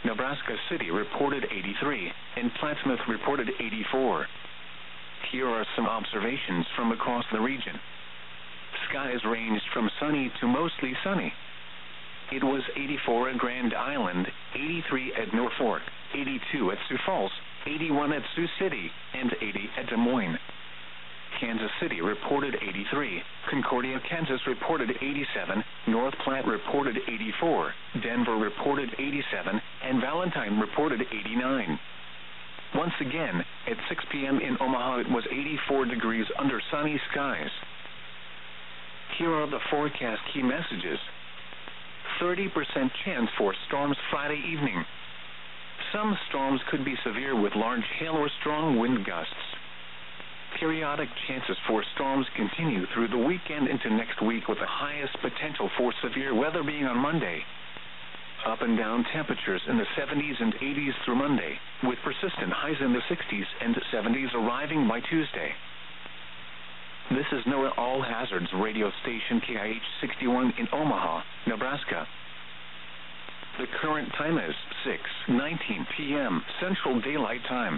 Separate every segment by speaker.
Speaker 1: Nebraska City reported 83, and Plattsmouth reported 84. Here are some observations from across the region. Skies ranged from sunny to mostly sunny. It was 84 at Grand Island, 83 at Norfolk, 82 at Sioux Falls, 81 at Sioux City, and 80 at Des Moines. Kansas City reported 83, Concordia, Kansas reported 87, North Platte reported 84, Denver reported 87, and Valentine reported 89. Once again, at 6 p.m. in Omaha it was 84 degrees under sunny skies. Here are the forecast key messages. 30% chance for storms Friday evening. Some storms could be severe with large hail or strong wind gusts. Periodic chances for storms continue through the weekend into next week, with the highest potential for severe weather being on Monday. Up and down temperatures in the 70s and 80s through Monday, with persistent highs in the 60s and 70s arriving by Tuesday. This is NOAA All Hazards radio station KIH 61 in Omaha, Nebraska. The current time is 6:19 p.m. Central Daylight Time.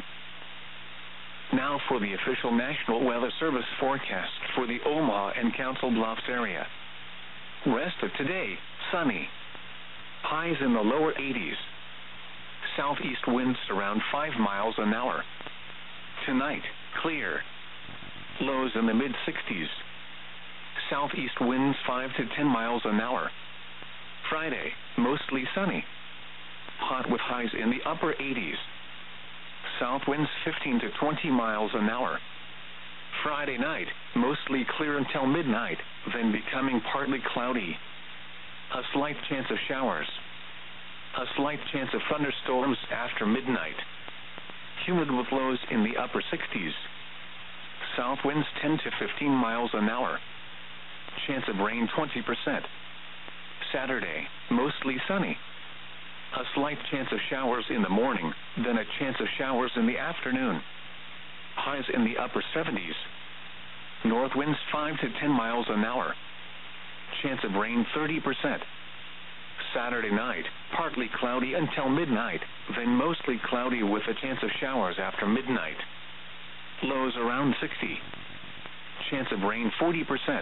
Speaker 1: Now for the official National Weather Service forecast for the Omaha and Council Bluffs area. Rest of today, sunny. Highs in the lower 80s. Southeast winds around 5 miles an hour. Tonight, clear. Lows in the mid-60s. Southeast winds 5 to 10 miles an hour. Friday, mostly sunny. Hot with highs in the upper 80s. South winds 15 to 20 miles an hour. Friday night, mostly clear until midnight, then becoming partly cloudy. A slight chance of showers. A slight chance of thunderstorms after midnight. Humid with lows in the upper 60s. South winds 10 to 15 miles an hour. Chance of rain 20%. Saturday, mostly sunny. A slight chance of showers in the morning, then a chance of showers in the afternoon. Highs in the upper 70s. North winds 5 to 10 miles an hour. Chance of rain 30%. Saturday night, partly cloudy until midnight, then mostly cloudy with a chance of showers after midnight. Lows around 60. Chance of rain 40%.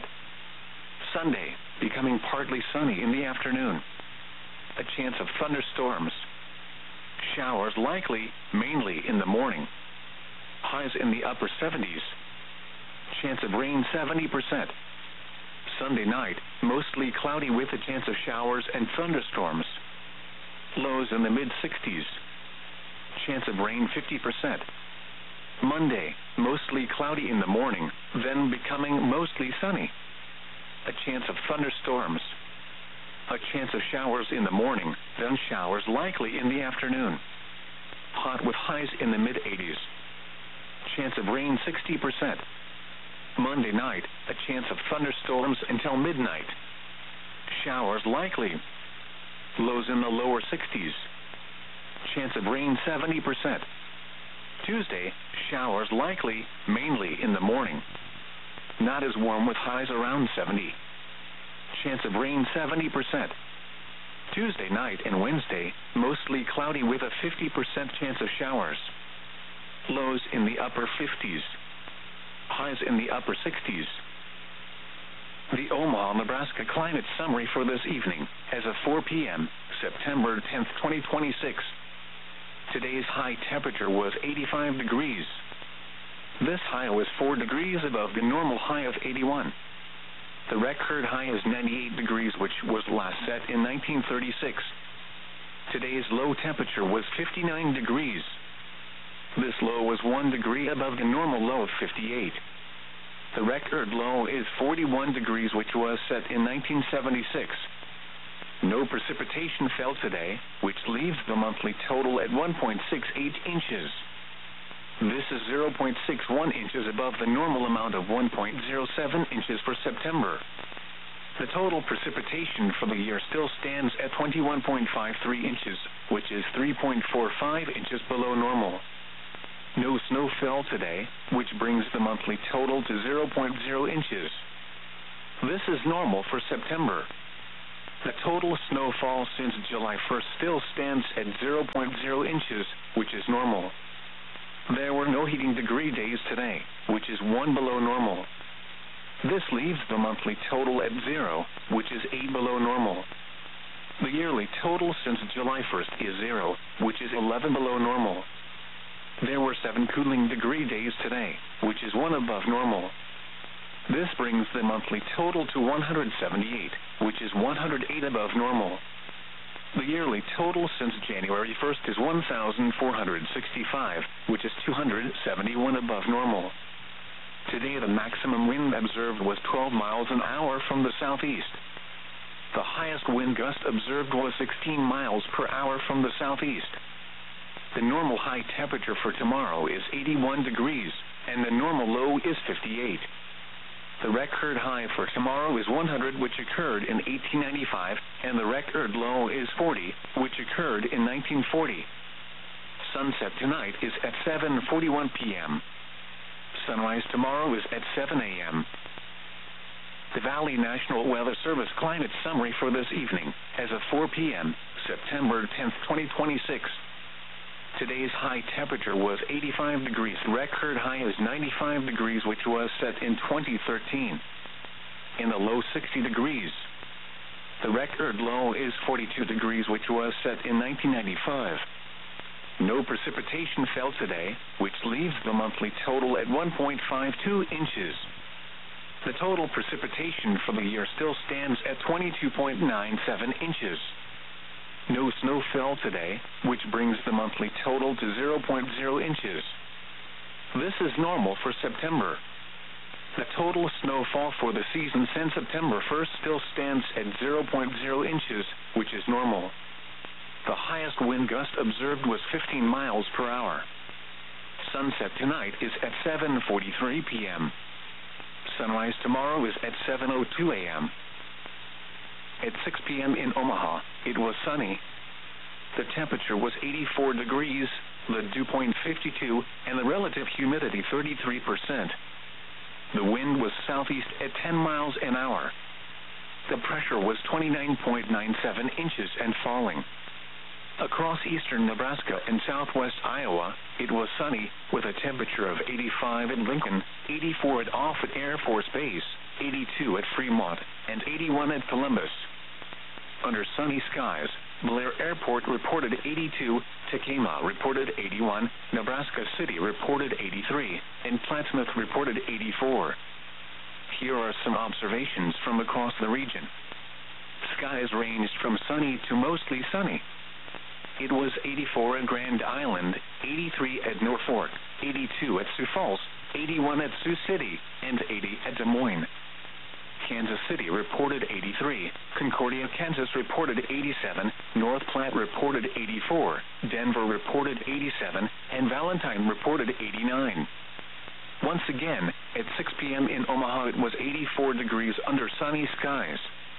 Speaker 1: Sunday, becoming partly sunny in the afternoon. A chance of thunderstorms. Showers likely, mainly in the morning. Highs in the upper 70s. Chance of rain 70%. Sunday night, mostly cloudy with a chance of showers and thunderstorms. Lows in the mid-60s. Chance of rain 50%. Monday, mostly cloudy in the morning, then becoming mostly sunny. A chance of thunderstorms. A chance of showers in the morning, then showers likely in the afternoon. Hot with highs in the mid-80s. Chance of rain 60%. Monday night, a chance of thunderstorms until midnight. Showers likely. Lows in the lower 60s. Chance of rain 70%. Tuesday, showers likely, mainly in the morning. Not as warm with highs around 70. Chance of rain 70%. Tuesday night and Wednesday, mostly cloudy with a 50% chance of showers. Lows in the upper 50s. Highs in the upper 60s. The Omaha, Nebraska climate summary for this evening, as of 4 p.m., September 10th, 2026. Today's high temperature was 85 degrees. This high was 4 degrees above the normal high of 81. The record high is 98 degrees, which was last set in 1936. Today's low temperature was 59 degrees. This low was 1 degree above the normal low of 58. The record low is 41 degrees, which was set in 1976. No precipitation fell today, which leaves the monthly total at 1.68 inches. This is 0.61 inches above the normal amount of 1.07 inches for September. The total precipitation for the year still stands at 21.53 inches, which is 3.45 inches below normal. No snow fell today, which brings the monthly total to 0.0 inches. This is normal for September. The total snowfall since July 1st still stands at 0.0 inches, which is normal. There were no heating degree days today, which is 1 below normal. This leaves the monthly total at 0, which is 8 below normal. The yearly total since July 1st is 0, which is 11 below normal. There were 7 cooling degree days today, which is 1 above normal. This brings the monthly total to 178, which is 108 above normal. The yearly total since January 1st is 1,465, which is 271 above normal. Today the maximum wind observed was 12 miles an hour from the southeast. The highest wind gust observed was 16 miles per hour from the southeast. The normal high temperature for tomorrow is 81 degrees, and the normal low is 58. The record high for tomorrow is 100, which occurred in 1895, and the record low is 40, which occurred in 1940. Sunset tonight is at 7:41 p.m. Sunrise tomorrow is at 7 a.m. The Valley National Weather Service climate summary for this evening, as of 4 p.m., September 10, 2026. Today's high temperature was 85 degrees. Record high is 95 degrees, which was set in 2013. In the low 60 degrees. The record low is 42 degrees, which was set in 1995. No precipitation fell today, which leaves the monthly total at 1.52 inches. The total precipitation for the year still stands at 22.97 inches. No snow fell today, which brings the monthly total to 0.0 inches. This is normal for September. The total snowfall for the season since September 1st still stands at 0.0 inches, which is normal. The highest wind gust observed was 15 miles per hour. Sunset tonight is at 7:43 p.m. Sunrise tomorrow is at 7:02 a.m. At 6 p.m. in Omaha, it was sunny. The temperature was 84 degrees, the dew point 52, and the relative humidity 33%. The wind was southeast at 10 miles an hour. The pressure was 29.97 inches and falling. Across eastern Nebraska and southwest Iowa, it was sunny, with a temperature of 85 at Lincoln, 84 at Offutt Air Force Base, 82 at Fremont, and 81 at Columbus. Under sunny skies, Blair Airport reported 82, Tacoma reported 81, Nebraska City reported 83, and Plattsmouth reported 84. Here are some observations from across the region. Skies ranged from sunny to mostly sunny. It was 84 at Grand Island, 83 at Norfolk, 82 at Sioux Falls, 81 at Sioux City, and 80 at Des Moines. Kansas City reported 83, Concordia, Kansas reported 87, North Platte reported 84, Denver reported 87, and Valentine reported 89. Once again, at 6 p.m. in Omaha, it was 84 degrees under sunny skies.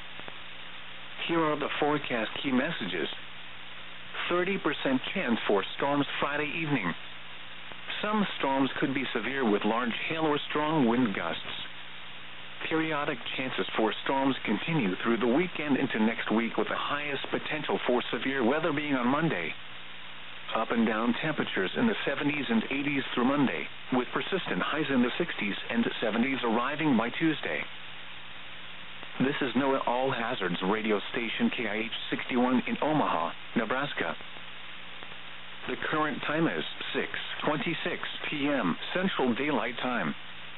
Speaker 1: Here are the forecast key messages. 30% chance for storms Friday evening. Some storms could be severe with large hail or strong wind gusts. Periodic chances for storms continue through the weekend into next week, with the highest potential for severe weather being on Monday. Up and down temperatures in the 70s and 80s through Monday, with persistent highs in the 60s and 70s arriving by Tuesday. This is NOAA All Hazards radio station KIH 61 in Omaha, Nebraska. The current time is 6:26 p.m. Central Daylight Time.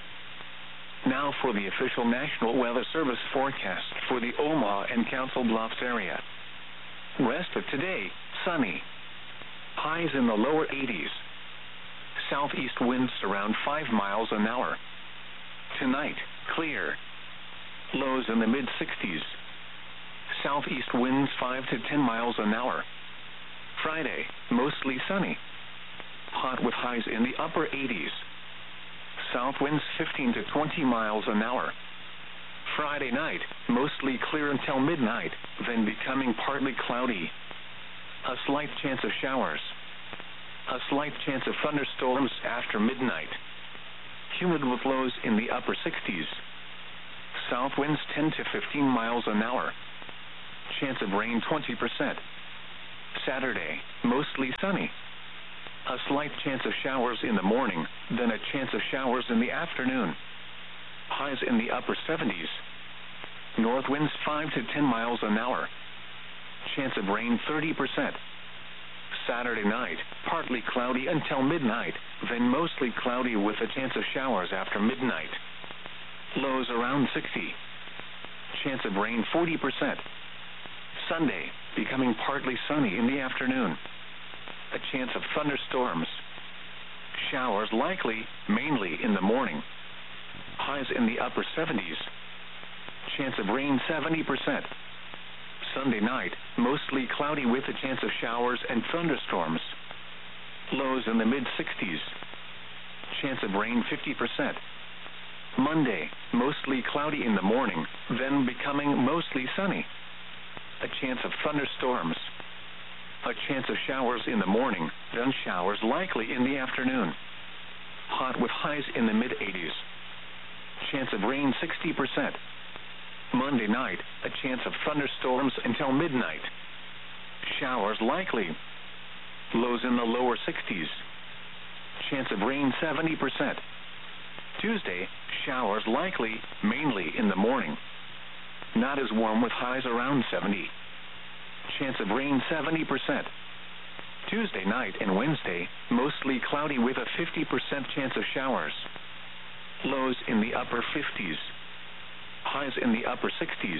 Speaker 1: Now for the official National Weather Service forecast for the Omaha and Council Bluffs area. Rest of today, sunny. Highs in the lower 80s. Southeast winds around 5 miles an hour. Tonight, clear. Lows in the mid-60s. Southeast winds 5 to 10 miles an hour. Friday, mostly sunny. Hot with highs in the upper 80s. South winds 15 to 20 miles an hour. Friday night, mostly clear until midnight, then becoming partly cloudy. A slight chance of showers. A slight chance of thunderstorms after midnight. Humid with lows in the upper 60s. South winds 10 to 15 miles an hour. Chance of rain 20%. Saturday, mostly sunny. A slight chance of showers in the morning, then a chance of showers in the afternoon. Highs in the upper 70s. North winds 5 to 10 miles an hour. Chance of rain 30%. Saturday night, partly cloudy until midnight, then mostly cloudy with a chance of showers after midnight. Lows around 60. Chance of rain 40%. Sunday, becoming partly sunny in the afternoon. A chance of thunderstorms. Showers likely, mainly in the morning. Highs in the upper 70s. Chance of rain 70%. Sunday night, mostly cloudy with a chance of showers and thunderstorms. Lows in the mid-60s. Chance of rain 50%. Monday, mostly cloudy in the morning, then becoming mostly sunny. A chance of thunderstorms. A chance of showers in the morning, then showers likely in the afternoon. Hot with highs in the mid-80s. Chance of rain 60%. Monday night, a chance of thunderstorms until midnight. Showers likely. Lows in the lower 60s. Chance of rain 70%. Tuesday, showers likely, mainly in the morning. Not as warm with highs around 70. Chance of rain 70%. Tuesday night and Wednesday, mostly cloudy with a 50% chance of showers. Lows in the upper 50s. Highs in the upper 60s.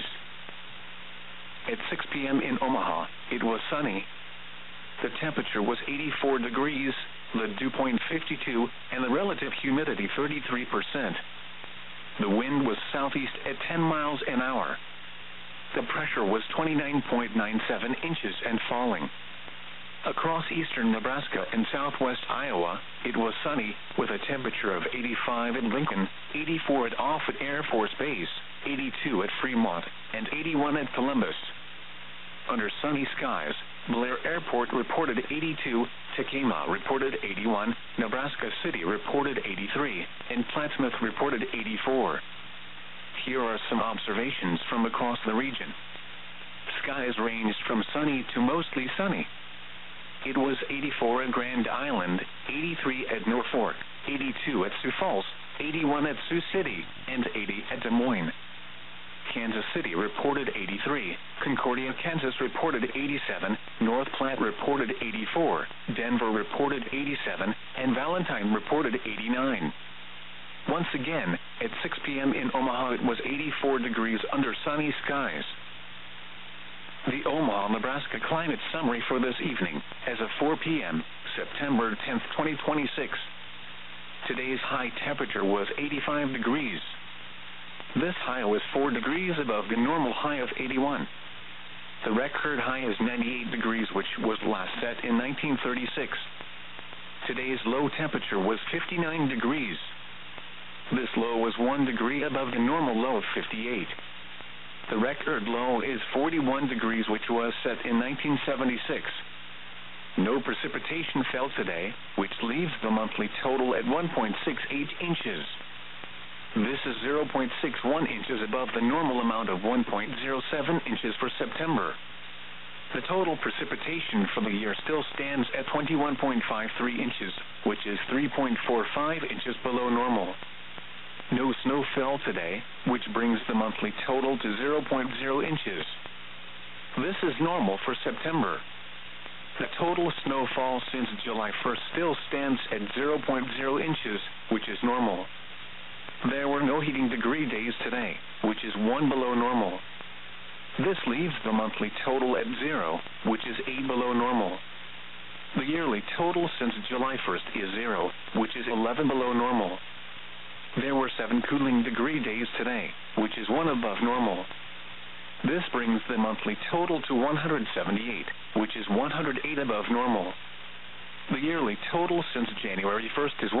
Speaker 1: At 6 p.m. in Omaha, it was sunny. The temperature was 84 degrees, the dew point 52, and the relative humidity 33%. The wind was southeast at 10 miles an hour. The pressure was 29.97 inches and falling. Across eastern Nebraska and southwest Iowa, it was sunny, with a temperature of 85 at Lincoln, 84 at Offutt Air Force Base, 82 at Fremont, and 81 at Columbus. Under sunny skies, Blair Airport reported 82, Tekema reported 81, Nebraska City reported 83, and Plattsmouth reported 84. Here are some observations from across the region. Skies ranged from sunny to mostly sunny. It was 84 at Grand Island, 83 at Norfolk, 82 at Sioux Falls, 81 at Sioux City, and 80 at Des Moines. Kansas City reported 83, Concordia, Kansas reported 87, North Platte reported 84, Denver reported 87, and Valentine reported 89. Once again, at 6 p.m. in Omaha, it was 84 degrees under sunny skies. The Omaha, Nebraska climate summary for this evening, as of 4 p.m., September 10, 2026. Today's high temperature was 85 degrees. This high was 4 degrees above the normal high of 81. The record high is 98 degrees, which was last set in 1936. Today's low temperature was 59 degrees. This low was 1 degree above the normal low of 58. The record low is 41 degrees, which was set in 1976. No precipitation fell today, which leaves the monthly total at 1.68 inches. This is 0.61 inches above the normal amount of 1.07 inches for September. The total precipitation for the year still stands at 21.53 inches, which is 3.45 inches below normal. No snow fell today, which brings the monthly total to 0.0 inches. This is normal for September. The total snowfall since July 1st still stands at 0.0 inches, which is normal. There were no heating degree days today, which is 1 below normal. This leaves the monthly total at 0, which is 8 below normal. The yearly total since July 1st is 0, which is 11 below normal. There were 7 cooling degree days today, which is 1 above normal. This brings the monthly total to 178, which is 108 above normal. The yearly total since January 1st is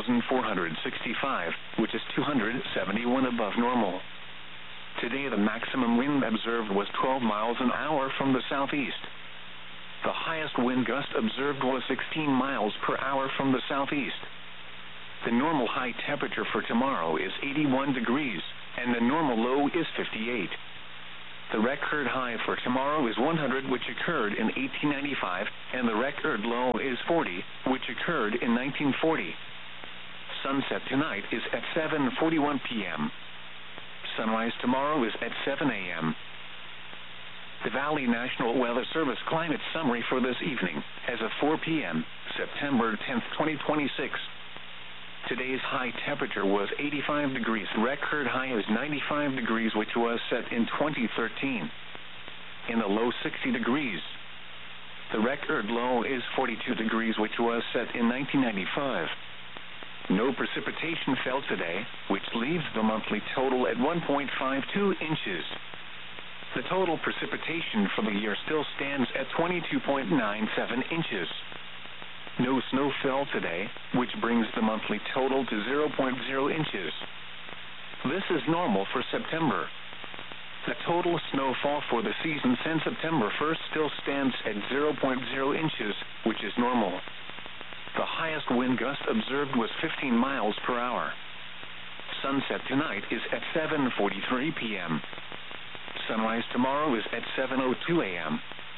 Speaker 1: 1,465, which is 271 above normal. Today the maximum wind observed was 12 miles an hour from the southeast. The highest wind gust observed was 16 miles per hour from the southeast. The normal high temperature for tomorrow is 81 degrees, and the normal low is 58. The record high for tomorrow is 100, which occurred in 1895, and the record low is 40, which occurred in 1940. Sunset tonight is at 7:41 p.m. Sunrise tomorrow is at 7 a.m. The Valley National Weather Service climate summary for this evening as of 4 p.m., September 10th, 2026. Today's high temperature was 85 degrees. Record high is 95 degrees, which was set in 2013. In the low 60 degrees. The record low is 42 degrees, which was set in 1995. No precipitation fell today, which leaves the monthly total at 1.52 inches. The total precipitation for the year still stands at 22.97 inches. No snow fell today, which brings the monthly total to 0.0 inches. This is normal for September. The total snowfall for the season since September 1st still stands at 0.0 inches, which is normal. The highest wind gust observed was 15 miles per hour. Sunset tonight is at 7:43 p.m. Sunrise tomorrow is at 7:02 a.m.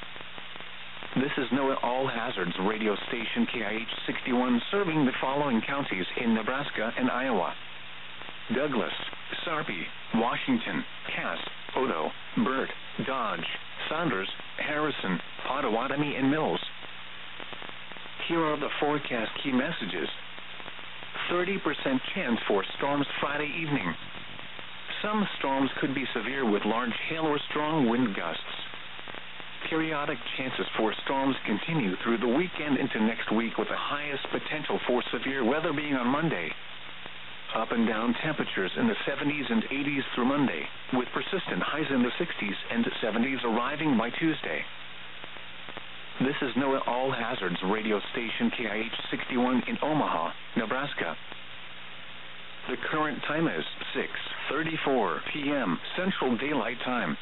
Speaker 1: This is NOAA All Hazards radio station KIH-61 serving the following counties in Nebraska and Iowa: Douglas, Sarpy, Washington, Cass, Odo, Burt, Dodge, Saunders, Harrison, Potawatomi, and Mills. Here are the forecast key messages. 30% chance for storms Friday evening. Some storms could be severe with large hail or strong wind gusts. Periodic chances for storms continue through the weekend into next week, with the highest potential for severe weather being on Monday. Up and down temperatures in the 70s and 80s through Monday, with persistent highs in the 60s and 70s arriving by Tuesday. This is NOAA All Hazards radio station KIH-61 in Omaha, Nebraska. The current time is 6:34 p.m. Central Daylight Time.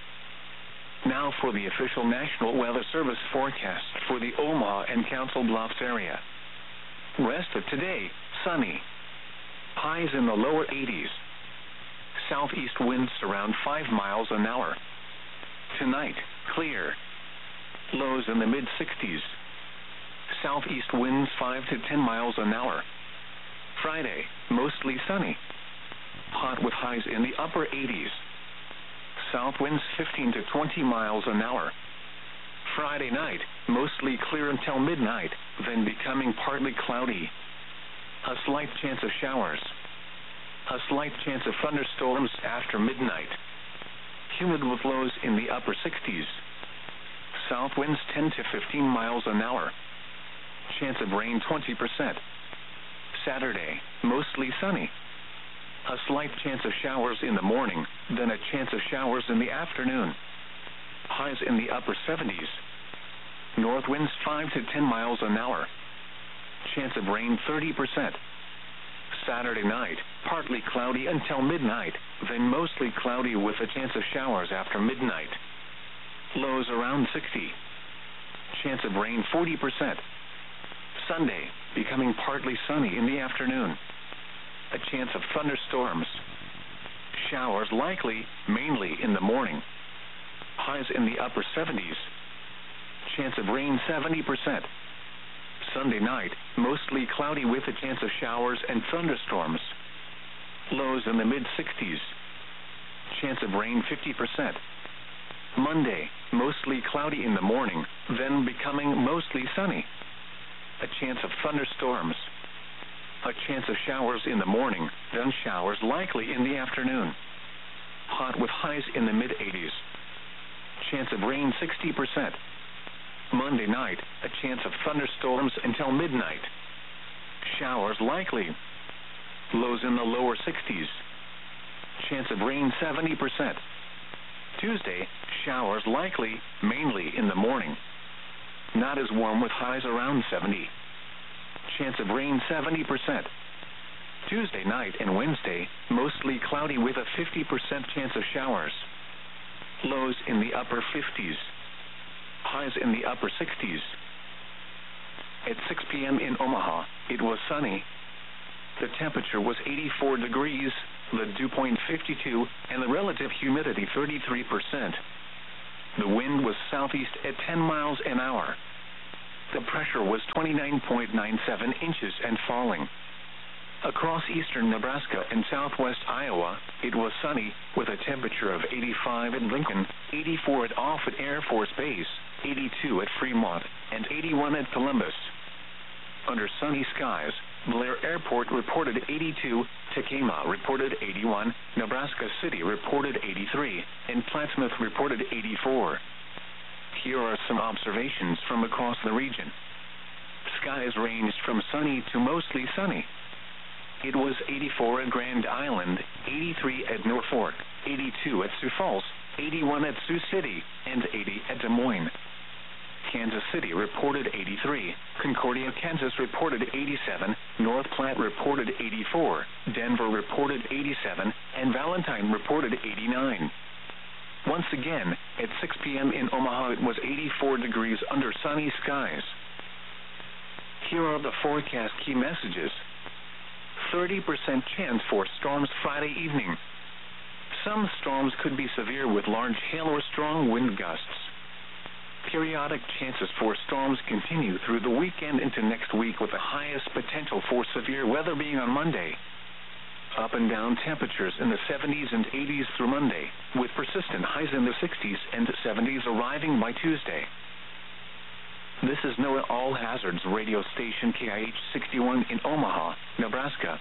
Speaker 1: Now for the official National Weather Service forecast for the Omaha and Council Bluffs area. Rest of today, sunny. Highs in the lower 80s. Southeast winds around 5 miles an hour. Tonight, clear. Lows in the mid-60s. Southeast winds 5 to 10 miles an hour. Friday, mostly sunny. Hot with highs in the upper 80s. South winds 15 to 20 miles an hour. Friday night, mostly clear until midnight, then becoming partly cloudy. A slight chance of showers. A slight chance of thunderstorms after midnight. Humid with lows in the upper 60s. South winds 10 to 15 miles an hour. Chance of rain 20%. Saturday, mostly sunny. A slight chance of showers in the morning, then a chance of showers in the afternoon. Highs in the upper 70s. North winds 5 to 10 miles an hour. Chance of rain 30%. Saturday night, partly cloudy until midnight, then mostly cloudy with a chance of showers after midnight. Lows around 60. Chance of rain 40%. Sunday, becoming partly sunny in the afternoon. A chance of thunderstorms. Showers likely, mainly in the morning. Highs in the upper 70s. Chance of rain 70%. Sunday night, mostly cloudy with a chance of showers and thunderstorms. Lows in the mid-60s. Chance of rain 50%. Monday, mostly cloudy in the morning, then becoming mostly sunny. A chance of thunderstorms. A chance of showers in the morning, then showers likely in the afternoon. Hot with highs in the mid-80s. Chance of rain 60%. Monday night, a chance of thunderstorms until midnight. Showers likely. Lows in the lower 60s. Chance of rain 70%. Tuesday, showers likely, mainly in the morning. Not as warm with highs around 70. Chance of rain 70%. Tuesday night and Wednesday, mostly cloudy with a 50% chance of showers. Lows in the upper 50s. Highs in the upper 60s. At 6 p.m. in Omaha, it was sunny. The temperature was 84 degrees. the dew point 52, and the relative humidity 33%. The wind was southeast at 10 miles an hour. The pressure was 29.97 inches and falling. Across eastern Nebraska and southwest Iowa, it was sunny, with a temperature of 85 at Lincoln, 84 at Offutt Air Force Base, 82 at Fremont, and 81 at Columbus. Under sunny skies, Blair Airport reported 82, Tacoma reported 81, Nebraska City reported 83, and Plattsmouth reported 84. Here are some observations from across the region. Skies ranged from sunny to mostly sunny. It was 84 at Grand Island, 83 at Norfolk, 82 at Sioux Falls, 81 at Sioux City, and 80 at Des Moines. Kansas City reported 83, Concordia, Kansas reported 87, North Platte reported 84, Denver reported 87, and Valentine reported 89. Once again, at 6 p.m. in Omaha, it was 84 degrees under sunny skies. Here are the forecast key messages. 30% chance for storms Friday evening. Some storms could be severe with large hail or strong wind gusts. Periodic chances for storms continue through the weekend into next week, with the highest potential for severe weather being on Monday. Up and down temperatures in the 70s and 80s through Monday, with persistent highs in the 60s and 70s arriving by Tuesday. This is NOAA All Hazards radio station KIH 61 in Omaha, Nebraska.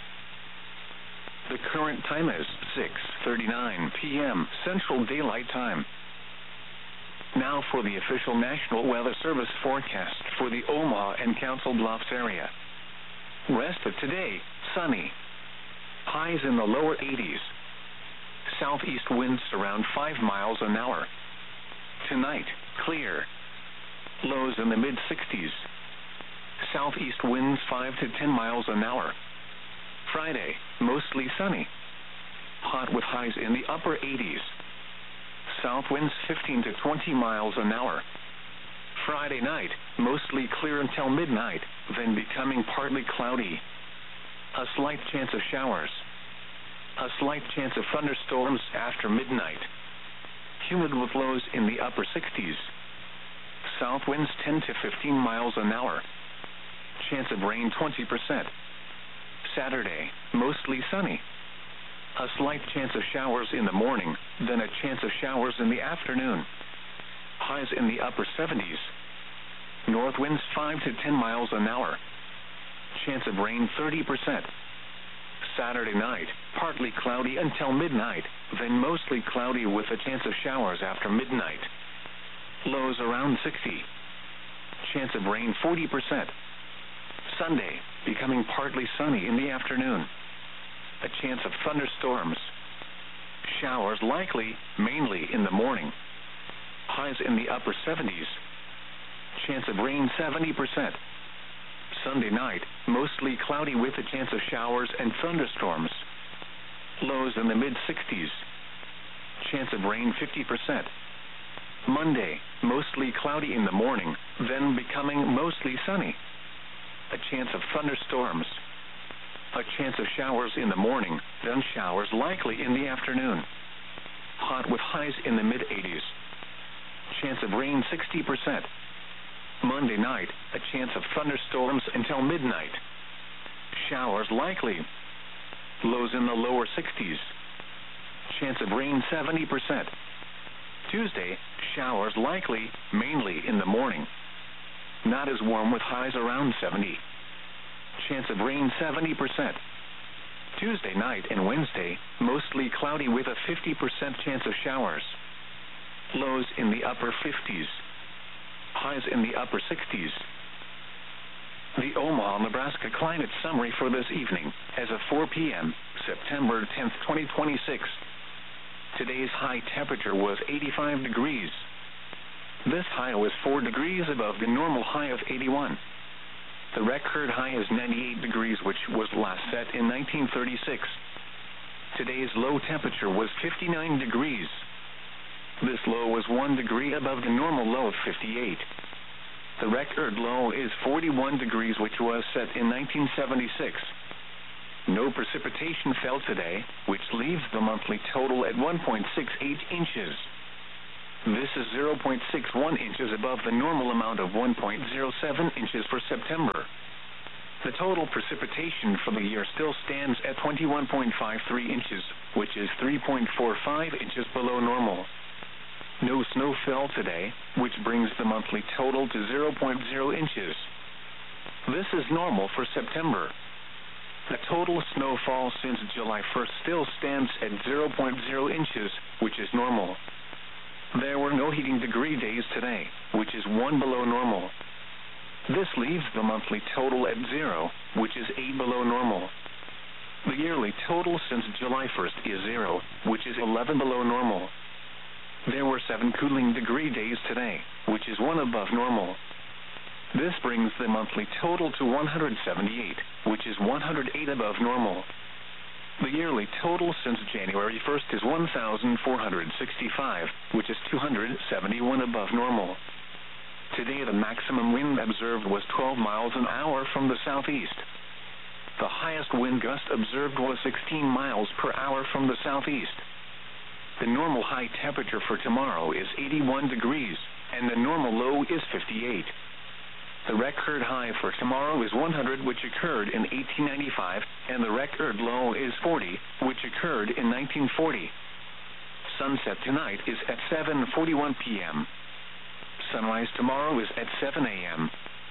Speaker 1: The current time is 6:39 p.m. Central Daylight Time. Now for the official National Weather Service forecast for the Omaha and Council Bluffs area. Rest of today, sunny. Highs in the lower 80s. Southeast winds around 5 miles an hour. Tonight, clear. Lows in the mid-60s. Southeast winds 5 to 10 miles an hour. Friday, mostly sunny. Hot with highs in the upper 80s. South winds 15 to 20 miles an hour. Friday night, mostly clear until midnight, then becoming partly cloudy. A slight chance of showers. A slight chance of thunderstorms after midnight. Humid with lows in the upper 60s. South winds 10 to 15 miles an hour. Chance of rain 20%. Saturday, mostly sunny. A slight chance of showers in the morning, then a chance of showers in the afternoon. Highs in the upper 70s. North winds 5 to 10 miles an hour. Chance of rain 30%. Saturday night, partly cloudy until midnight, then mostly cloudy with a chance of showers after midnight. Lows around 60. Chance of rain 40%. Sunday, becoming partly sunny in the afternoon. A chance of thunderstorms. Showers likely, mainly in the morning. Highs in the upper 70s. Chance of rain 70%. Sunday night, mostly cloudy with a chance of showers and thunderstorms. Lows in the mid-60s. Chance of rain 50%. Monday, mostly cloudy in the morning, then becoming mostly sunny. A chance of thunderstorms. A chance of showers in the morning, then showers likely in the afternoon. Hot with highs in the mid-80s. Chance of rain 60%. Monday night, a chance of thunderstorms until midnight. Showers likely. Lows in the lower 60s. Chance of rain 70%. Tuesday, showers likely, mainly in the morning. Not as warm with highs around 70. Chance of rain 70%. Tuesday night and Wednesday, mostly cloudy with a 50% chance of showers. Lows in the upper 50s. Highs in the upper 60s. The Omaha, Nebraska climate summary for this evening, as of 4 p.m., September 10th, 2026. Today's high temperature was 85 degrees. This high was 4 degrees above the normal high of 81. The record high is 98 degrees, which was last set in 1936. Today's low temperature was 59 degrees. This low was 1 degree above the normal low of 58. The record low is 41 degrees, which was set in 1976. No precipitation fell today, which leaves the monthly total at 1.68 inches. This is 0.61 inches above the normal amount of 1.07 inches for September. The total precipitation for the year still stands at 21.53 inches, which is 3.45 inches below normal. No snow fell today, which brings the monthly total to 0.0 inches. This is normal for September. The total snowfall since July 1st still stands at 0.0 inches, which is normal. There were no heating degree days today, which is 1 below normal. This leaves the monthly total at 0, which is 8 below normal. The yearly total since July 1st is 0, which is 11 below normal. There were 7 cooling degree days today, which is 1 above normal. This brings the monthly total to 178, which is 108 above normal. The yearly total since January 1st is 1,465, which is 271 above normal. Today the maximum wind observed was 12 miles an hour from the southeast. The highest wind gust observed was 16 miles per hour from the southeast. The normal high temperature for tomorrow is 81 degrees, and the normal low is 58. The record high for tomorrow is 100, which occurred in 1895, and the record low is 40, which occurred in 1940. Sunset tonight is at 7:41 p.m. Sunrise tomorrow is at 7 a.m.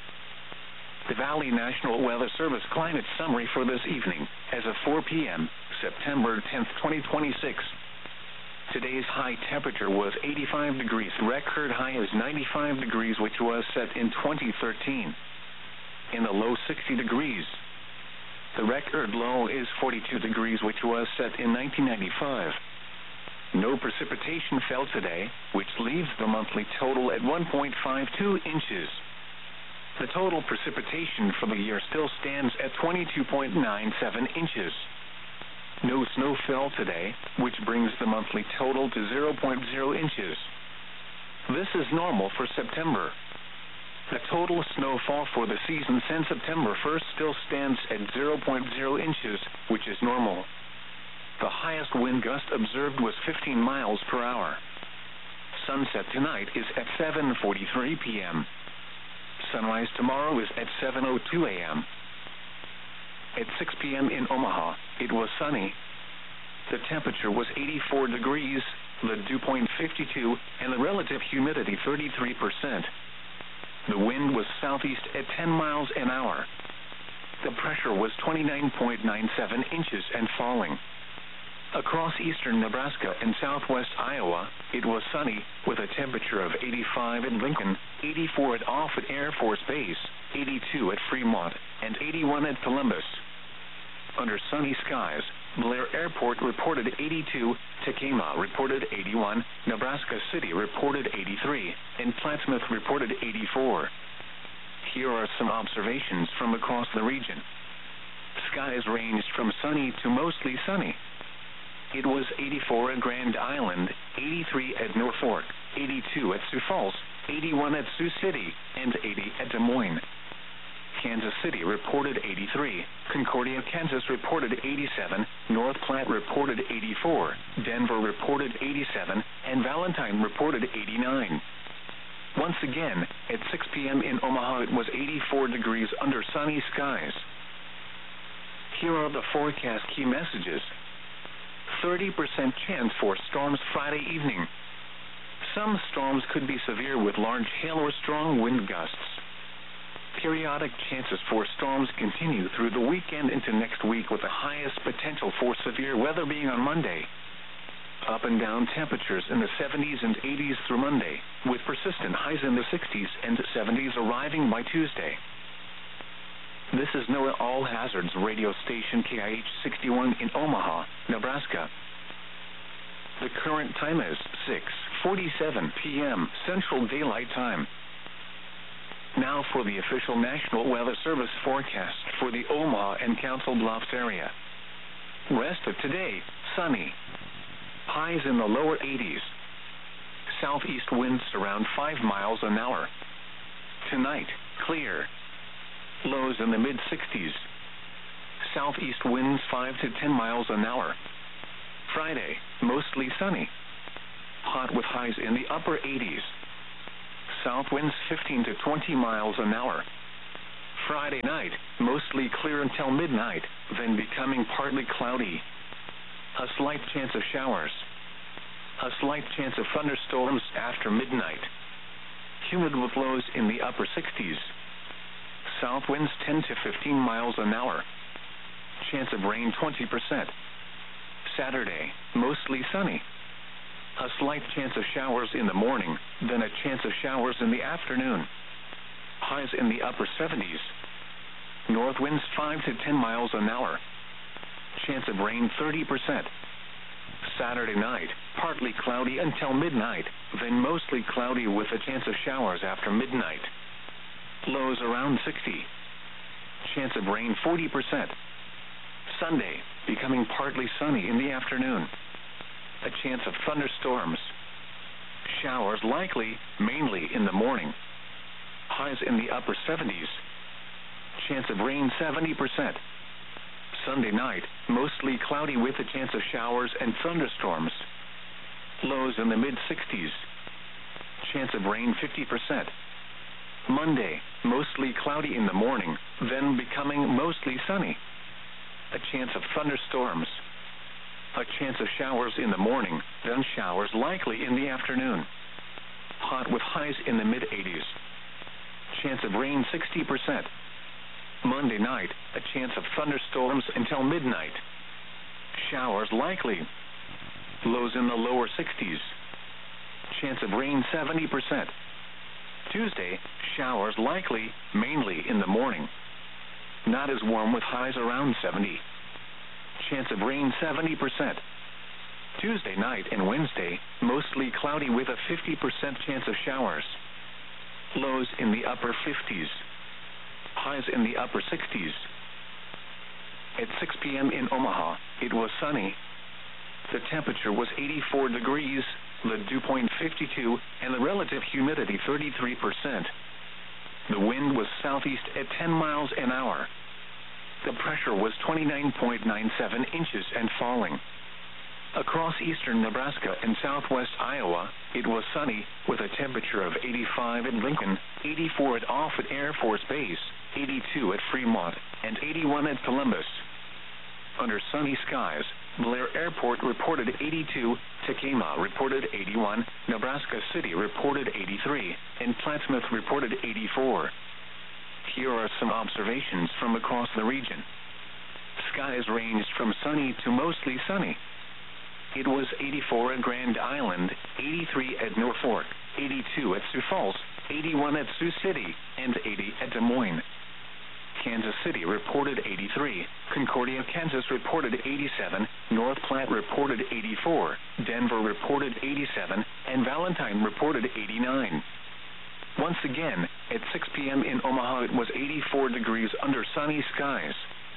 Speaker 1: The Valley National Weather Service climate summary for this evening, as of 4 p.m., September 10th, 2026. Today's high temperature was 85 degrees. Record high is 95 degrees, which was set in 2013. In the low 60 degrees. The record low is 42 degrees, which was set in 1995. No precipitation fell today, which leaves the monthly total at 1.52 inches. The total precipitation for the year still stands at 22.97 inches. No snow fell today, which brings the monthly total to 0.0 inches. This is normal for September. The total snowfall for the season since September 1st still stands at 0.0 inches, which is normal. The highest wind gust observed was 15 miles per hour. Sunset tonight is at 7:43 p.m. Sunrise tomorrow is at 7:02 a.m. At 6 p.m. in Omaha, it was sunny. The temperature was 84 degrees, the dew point 52, and the relative humidity 33%. The wind was southeast at 10 miles an hour. The pressure was 29.97 inches and falling. Across eastern Nebraska and southwest Iowa, it was sunny, with a temperature of 85 at Lincoln, 84 at Offutt Air Force Base, 82 at Fremont, and 81 at Columbus. Under sunny skies, Blair Airport reported 82, Tekamah reported 81, Nebraska City reported 83, and Plattsmouth reported 84. Here are some observations from across the region. Skies ranged from sunny to mostly sunny. It was 84 at Grand Island, 83 at Norfolk, 82 at Sioux Falls, 81 at Sioux City, and 80 at Des Moines. Kansas City reported 83, Concordia, Kansas reported 87, North Platte reported 84, Denver reported 87, and Valentine reported 89. Once again, at 6 p.m. in Omaha, it was 84 degrees under sunny skies. Here are the forecast key messages. 30% chance for storms Friday evening. Some storms could be severe with large hail or strong wind gusts. Periodic chances for storms continue through the weekend into next week, with the highest potential for severe weather being on Monday. Up and down temperatures in the 70s and 80s through Monday, with persistent highs in the 60s and 70s arriving by Tuesday. This is NOAA All Hazards radio station KIH 61 in Omaha, Nebraska. The current time is 6:47 p.m. Central Daylight Time. Now for the official National Weather Service forecast for the Omaha and Council Bluffs area. Rest of today, sunny. Highs in the lower 80s. Southeast winds around 5 miles an hour. Tonight, clear. Lows in the mid-60s. southeast winds 5 to 10 miles an hour. Friday, mostly sunny. Hot with highs in the upper 80s. South winds 15 to 20 miles an hour. Friday night, mostly clear until midnight, then becoming partly cloudy. A slight chance of showers. A slight chance of thunderstorms after midnight. Humid with lows in the upper 60s. South winds 10 to 15 miles an hour. Chance of rain 20%. Saturday, mostly sunny. A slight chance of showers in the morning, then a chance of showers in the afternoon. Highs in the upper 70s. North winds 5 to 10 miles an hour. Chance of rain 30%. Saturday night, partly cloudy until midnight, then mostly cloudy with a chance of showers after midnight. Lows around 60. Chance of rain 40%. Sunday, becoming partly sunny in the afternoon. A chance of thunderstorms. Showers likely, mainly in the morning. Highs in the upper 70s. Chance of rain 70%. Sunday night, mostly cloudy with a chance of showers and thunderstorms. Lows in the mid-60s. Chance of rain 50%. Monday, mostly cloudy in the morning, then becoming mostly sunny. A chance of thunderstorms. A chance of showers in the morning, then showers likely in the afternoon. Hot with highs in the mid-80s. Chance of rain 60%. Monday night, a chance of thunderstorms until midnight. Showers likely. Lows in the lower 60s. Chance of rain 70%. Tuesday, showers likely, mainly in the morning. Not as warm with highs around 70. Chance of rain 70%. Tuesday night and Wednesday, mostly cloudy with a 50% chance of showers. Lows in the upper 50s. Highs in the upper 60s. At 6 p.m. in Omaha, it was sunny. The temperature was 84 degrees, the dew point 52, and the relative humidity 33%. The wind was southeast at 10 miles an hour. The pressure was 29.97 inches and falling. Across eastern Nebraska and southwest Iowa, it was sunny with a temperature of 85 at Lincoln, 84 at Offutt Air Force Base, 82 at Fremont, and 81 at Columbus. Under sunny skies, Blair Airport reported 82, Tekamah reported 81, Nebraska City reported 83, and Plattsmouth reported 84. Here are some observations from across the region. Skies ranged from sunny to mostly sunny. It was 84 at Grand Island, 83 at Norfolk, 82 at Sioux Falls, 81 at Sioux City, and 80 at Des Moines. Kansas City reported 83, Concordia, Kansas reported 87, North Platte reported 84, Denver reported 87, and Valentine reported 89. Once again, at 6 p.m. in Omaha, it was 84 degrees under sunny skies.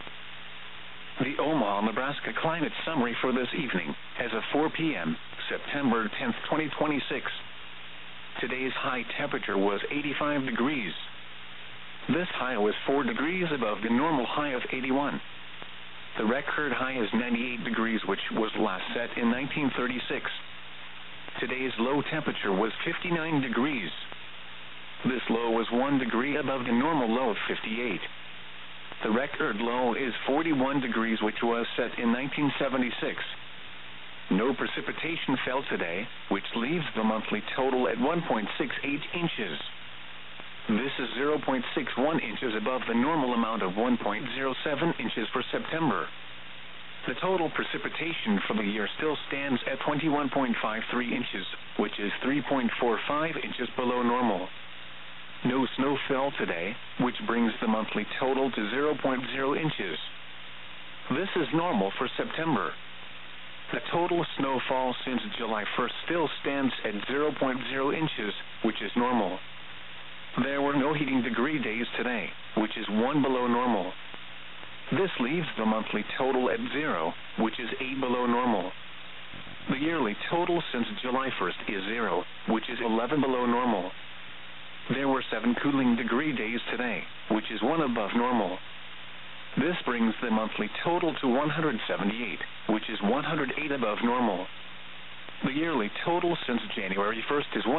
Speaker 1: The Omaha, Nebraska climate summary for this evening, as of 4 p.m., September 10, 2026. Today's high temperature was 85 degrees. This high was 4 degrees above the normal high of 81. The record high is 98 degrees, which was last set in 1936. Today's low temperature was 59 degrees. This low was 1 degree above the normal low of 58. The record low is 41 degrees, which was set in 1976. No precipitation fell today, which leaves the monthly total at 1.68 inches. This is 0.61 inches above the normal amount of 1.07 inches for September. The total precipitation for the year still stands at 21.53 inches, which is 3.45 inches below normal. No snow fell today, which brings the monthly total to 0.0 inches. This is normal for September. The total snowfall since July 1st still stands at 0.0 inches, which is normal. There were no heating degree days today, which is 1 below normal. This leaves the monthly total at 0, which is 8 below normal. The yearly total since July 1st is 0, which is 11 below normal. There were 7 cooling degree days today, which is 1 above normal. This brings the monthly total to 178, which is 108 above normal. The yearly total since January 1st is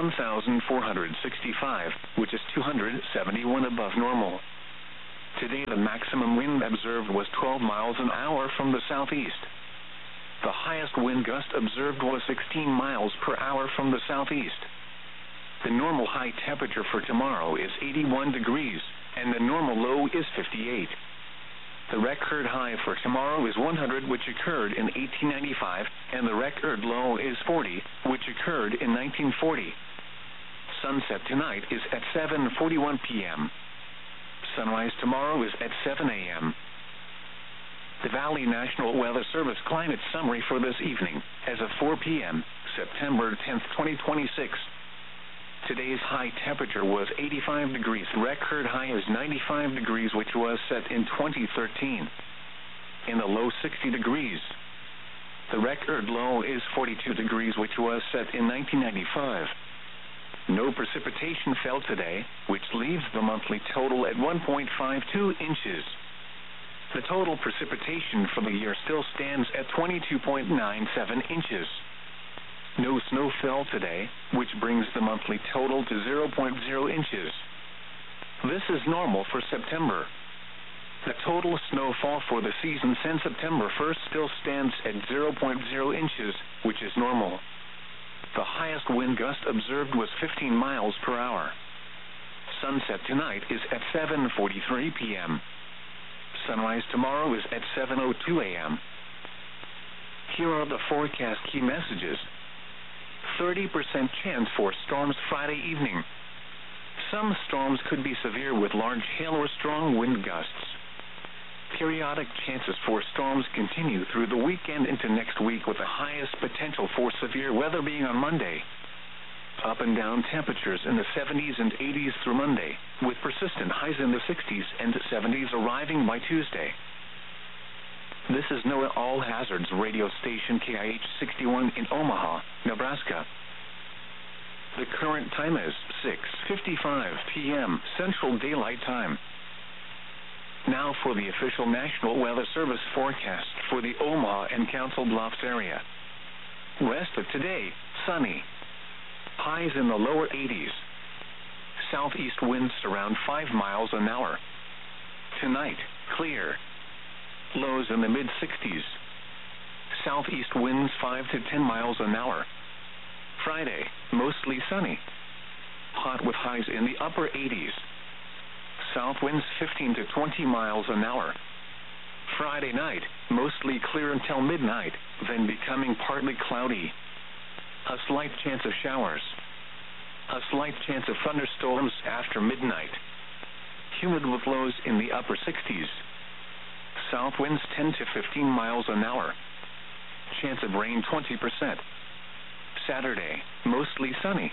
Speaker 1: 1,465, which is 271 above normal. Today the maximum wind observed was 12 miles an hour from the southeast. The highest wind gust observed was 16 miles per hour from the southeast. The normal high temperature for tomorrow is 81 degrees, and the normal low is 58. The record high for tomorrow is 100, which occurred in 1895, and the record low is 40, which occurred in 1940. Sunset tonight is at 7:41 p.m. Sunrise tomorrow is at 7 a.m. The Valley National Weather Service climate summary for this evening, as of 4 p.m., September 10, 2026. Today's high temperature was 85 degrees. Record high is 95 degrees, which was set in 2013. In the low 60 degrees. The record low is 42 degrees, which was set in 1995. No precipitation fell today, which leaves the monthly total at 1.52 inches. The total precipitation for the year still stands at 22.97 inches. No snow fell today, which brings the monthly total to 0.0 inches. This is normal for September. The total snowfall for the season since September 1st still stands at 0.0 inches, which is normal. The highest wind gust observed was 15 miles per hour. Sunset tonight is at 7:43 p.m. Sunrise tomorrow is at 7:02 a.m. Here are the forecast key messages. 30% chance for storms Friday evening. Some storms could be severe with large hail or strong wind gusts. Periodic chances for storms continue through the weekend into next week, with the highest potential for severe weather being on Monday. Up and down temperatures in the 70s and 80s through Monday, with persistent highs in the 60s and 70s arriving by Tuesday. This is NOAA All Hazards radio station KIH 61 in Omaha, Nebraska. The current time is 6:55 p.m. Central Daylight Time. Now for the official National Weather Service forecast for the Omaha and Council Bluffs area. Rest of today, sunny. Highs in the lower 80s. Southeast winds around 5 miles an hour. Tonight, clear. Lows in the mid-60s. Southeast winds 5 to 10 miles an hour. Friday, mostly sunny. Hot with highs in the upper 80s. South winds 15 to 20 miles an hour. Friday night, mostly clear until midnight, then becoming partly cloudy. A slight chance of showers. A slight chance of thunderstorms after midnight. Humid with lows in the upper 60s. South winds 10 to 15 miles an hour. Chance of rain 20%. Saturday, mostly sunny.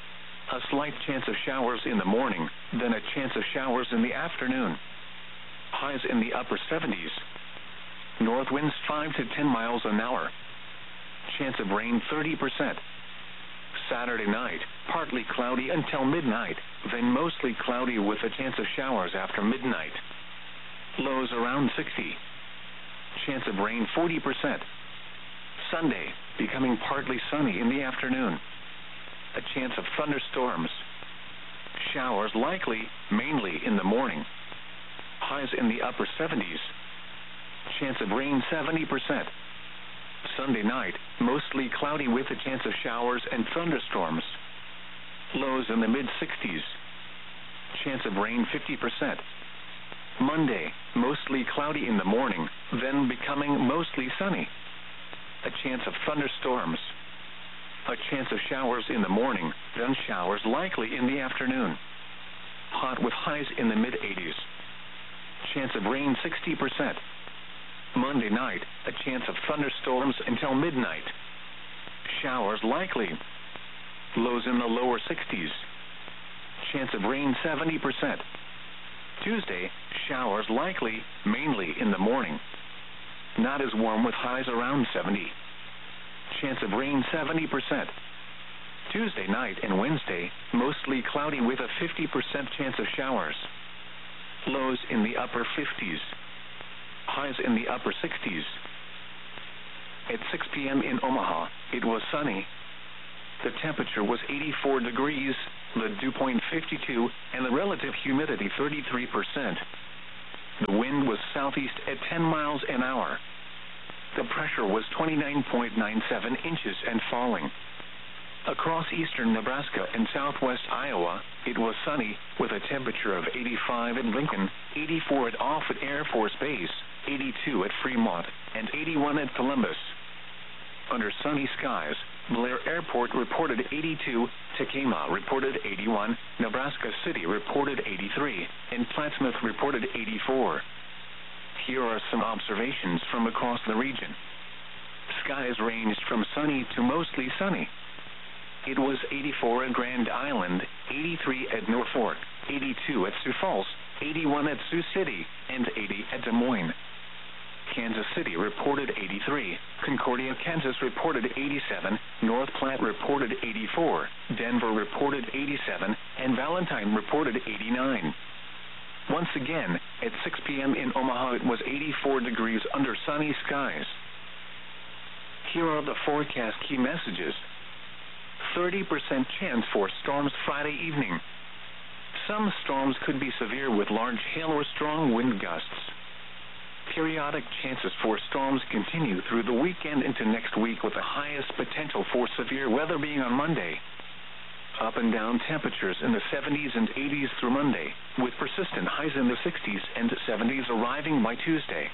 Speaker 1: A slight chance of showers in the morning, then a chance of showers in the afternoon. Highs in the upper 70s. North winds 5 to 10 miles an hour. Chance of rain 30%. Saturday night, partly cloudy until midnight, then mostly cloudy with a chance of showers after midnight. Lows around 60. Chance of rain 40%. Sunday, becoming partly sunny in the afternoon. A chance of thunderstorms. Showers likely, mainly in the morning. Highs in the upper 70s. Chance of rain 70%. Sunday night, mostly cloudy with a chance of showers and thunderstorms. Lows in the mid-60s. Chance of rain 50%. Monday, mostly cloudy in the morning, then becoming mostly sunny. A chance of thunderstorms. A chance of showers in the morning, then showers likely in the afternoon. Hot with highs in the mid-80s. Chance of rain 60%. Monday night, a chance of thunderstorms until midnight. Showers likely. Lows in the lower 60s. Chance of rain 70%. Tuesday, showers likely, mainly in the morning. Not as warm with highs around 70. Chance of rain 70%. Tuesday night and Wednesday, mostly cloudy with a 50% chance of showers. Lows in the upper 50s. highs in the upper 60s. At 6 p.m. in Omaha, it was sunny. The temperature was 84 degrees, the dew point 52, and the relative humidity 33%. The wind was southeast at 10 miles an hour. The pressure was 29.97 inches and falling. Across eastern Nebraska and southwest Iowa, it was sunny, with a temperature of 85 at Lincoln, 84 at Offutt Air Force Base, 82 at Fremont, and 81 at Columbus. Under sunny skies, Blair Airport reported 82, Tekamah reported 81, Nebraska City reported 83, and Plattsmouth reported 84. Here are some observations from across the region. Skies ranged from sunny to mostly sunny. It was 84 at Grand Island, 83 at Norfolk, 82 at Sioux Falls, 81 at Sioux City, and 80 at Des Moines. Kansas City reported 83, Concordia, Kansas reported 87, North Platte reported 84, Denver reported 87, and Valentine reported 89. Once again, at 6 p.m. in Omaha, it was 84 degrees under sunny skies. Here are the forecast key messages. 30% chance for storms Friday evening. Some storms could be severe with large hail or strong wind gusts. Periodic chances for storms continue through the weekend into next week, with the highest potential for severe weather being on Monday. Up and down temperatures in the 70s and 80s through Monday, with persistent highs in the 60s and 70s arriving by Tuesday.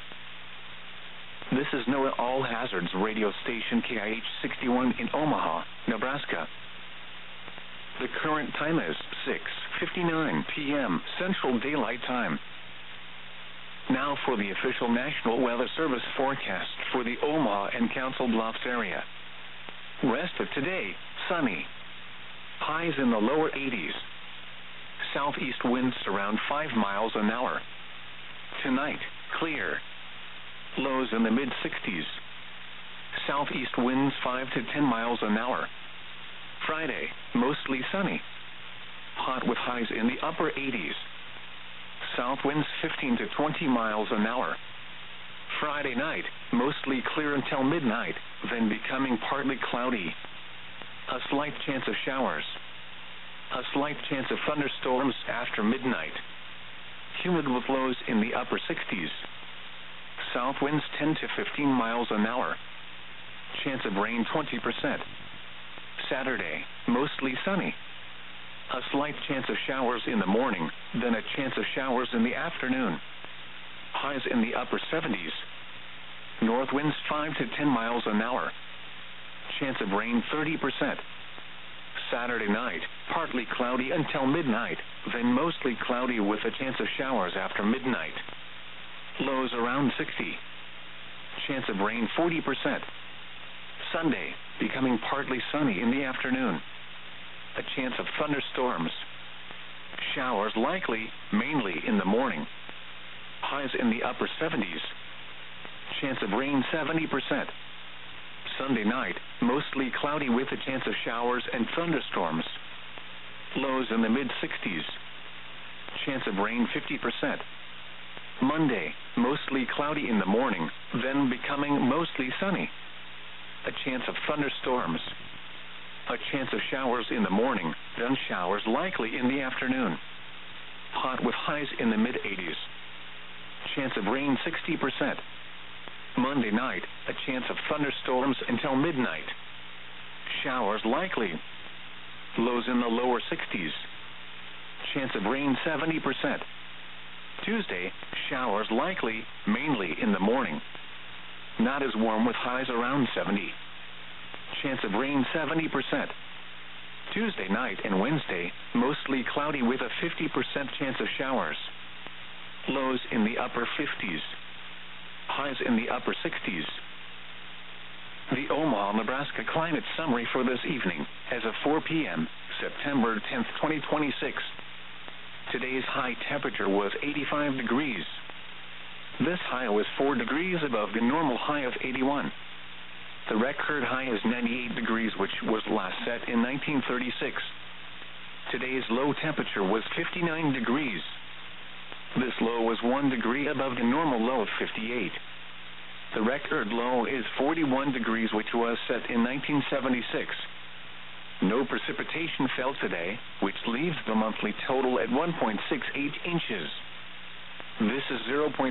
Speaker 1: This is NOAA All Hazards radio station KIH 61 in Omaha, Nebraska. The current time is 6:59 p.m. Central Daylight Time. Now for the official National Weather Service forecast for the Omaha and Council Bluffs area. Rest of today, sunny. Highs in the lower 80s. Southeast winds around 5 miles an hour. Tonight, clear. Lows in the mid-60s. Southeast winds 5 to 10 miles an hour. Friday, mostly sunny. Hot with highs in the upper 80s. South winds 15 to 20 miles an hour. Friday night, mostly clear until midnight, then becoming partly cloudy. A slight chance of showers. A slight chance of thunderstorms after midnight. Humid with lows in the upper 60s. South winds 10 to 15 miles an hour. Chance of rain 20%. Saturday, mostly sunny. A slight chance of showers in the morning, then a chance of showers in the afternoon. Highs in the upper 70s. North winds 5 to 10 miles an hour. Chance of rain 30%. Saturday night, partly cloudy until midnight, then mostly cloudy with a chance of showers after midnight. Lows around 60. Chance of rain 40%. Sunday, becoming partly sunny in the afternoon. A chance of thunderstorms. Showers likely, mainly in the morning. Highs in the upper 70s. Chance of rain 70%. Sunday night, mostly cloudy with a chance of showers and thunderstorms. Lows in the mid-60s. Chance of rain 50%. Monday, mostly cloudy in the morning, then becoming mostly sunny. A chance of thunderstorms. A chance of showers in the morning, then showers likely in the afternoon. Hot with highs in the mid-80s. Chance of rain 60%. Monday night, a chance of thunderstorms until midnight. Showers likely. Lows in the lower 60s. Chance of rain 70%. Tuesday, showers likely, mainly in the morning. Not as warm with highs around 70. Chance of rain 70%. Tuesday night and Wednesday, mostly cloudy with a 50% chance of showers. Lows in the upper 50s. Highs in the upper 60s. The Omaha, Nebraska climate summary for this evening, as of 4 p.m., September 10th, 2026. Today's high temperature was 85 degrees. This high was 4 degrees above the normal high of 81. The record high is 98 degrees, which was last set in 1936. Today's low temperature was 59 degrees. This low was 1 degree above the normal low of 58. The record low is 41 degrees, which was set in 1976. No precipitation fell today, which leaves the monthly total at 1.68 inches. This is 0.